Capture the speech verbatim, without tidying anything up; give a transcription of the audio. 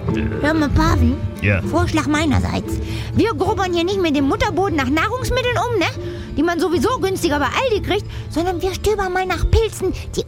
Hör mal, Pavi. Ja. Vorschlag meinerseits. Wir grubbern hier nicht mit dem Mutterboden nach Nahrungsmitteln um, ne? Die man sowieso günstiger bei Aldi kriegt, sondern wir stöbern mal nach Pilzen, die